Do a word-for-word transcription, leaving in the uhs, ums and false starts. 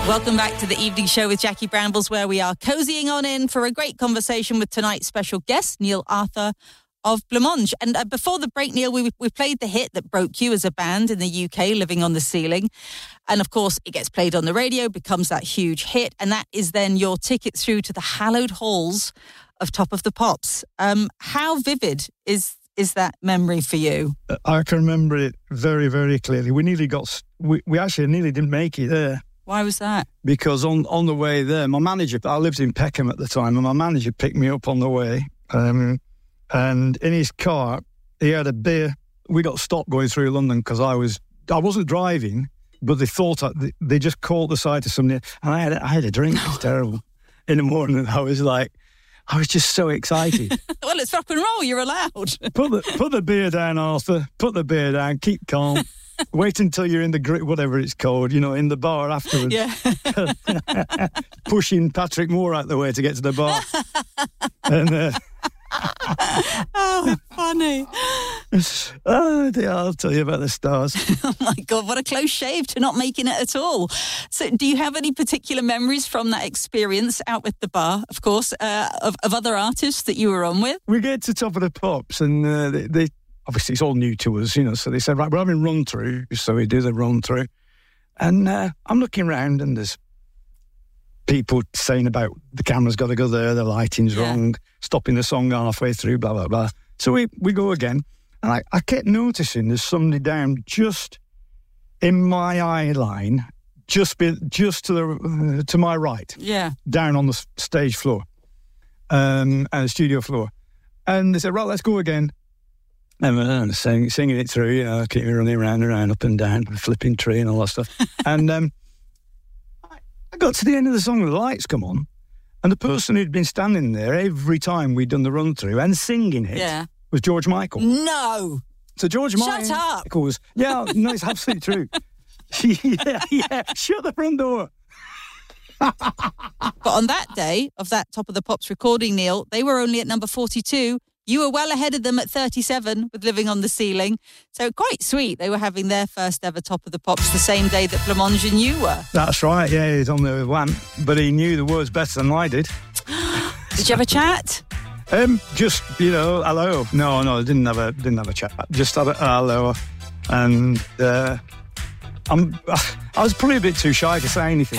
Welcome back to the evening show with Jackie Brambles, where we are cozying on in for a great conversation with tonight's special guest, Neil Arthur of Blancmange. And uh, before the break, Neil, we, we played the hit that broke you as a band in the U K, Living on the Ceiling. And of course, it gets played on the radio, becomes that huge hit. And that is then your ticket through to the hallowed halls of Top of the Pops. Um, how vivid is is that memory for you? I can remember it very, very clearly. We nearly got, we, we actually nearly didn't make it there. Why was that? Because on, on the way there, my manager, I lived in Peckham at the time, and my manager picked me up on the way. Um, and in his car, he had a beer. We got stopped going through London because I was, I wasn't driving, but they thought, I, they just called the side to somebody, and I had, I had a drink. It was terrible. In the morning, I was like, I was just so excited. Well, it's rock and roll. You're allowed. Put the put the beer down, Arthur. Put the beer down. Keep calm. Wait until you're in the grit, whatever it's called, you know, in the bar afterwards. Yeah. Pushing Patrick Moore out the way to get to the bar. and uh, oh, funny. Oh, dear, I'll tell you about the stars. Oh, my God, what a close shave to not making it at all. So do you have any particular memories from that experience out with the bar, of course, uh, of, of other artists that you were on with? We get to Top of the Pops, and uh, they, they obviously it's all new to us, you know, so they said, right, we're having run-through, so we do the run-through. And uh, I'm looking around, and there's people saying about the camera's got to go there, the lighting's yeah. wrong, stopping the song halfway through, blah, blah, blah. So we, we go again, and I, I kept noticing there's somebody down just in my eye line, just be, just to the uh, to my right, yeah, down on the stage floor, um, and the studio floor. And they said, right, let's go again. And I'm singing, singing it through, you know, keep me running around and around, up and down, flipping tree and all that stuff. and um, I got to the end of the song, and the lights come on, and the person who'd been standing there every time we'd done the run-through and singing it yeah. was George Michael. No! So George Shut Michael up! was, yeah, no, it's absolutely true. yeah, yeah, shut the front door. But on that day of that Top of the Pops recording, Neil, they were only at number forty-two. You were well ahead of them at thirty-seven with Living on the Ceiling. So quite sweet. They were having their first ever Top of the Pops the same day that Blancmange and you were. That's right, yeah, he's on the one. But he knew the words better than I did. Did you have a chat? Um, just, you know, hello. No, no, I didn't have a, didn't have a chat. Just had a hello. And uh, I'm, I was probably a bit too shy to say anything.